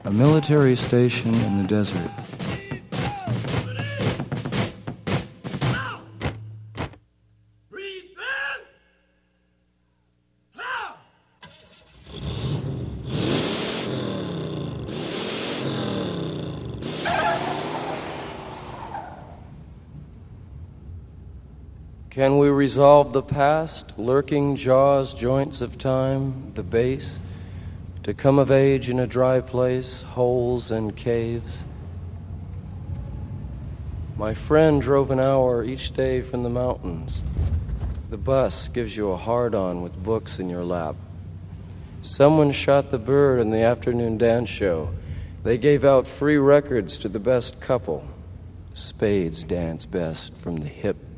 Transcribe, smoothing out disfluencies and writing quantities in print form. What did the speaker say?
A military station in the desert. Can we resolve the past, lurking jaws, joints of time, the base, to come of age in a dry place, holes and caves? My friend drove an hour each day from the mountains. The bus gives you a hard-on with books in your lap. Someone shot the bird in the afternoon dance show. They gave out free records to the best couple. Spades dance best from the hip.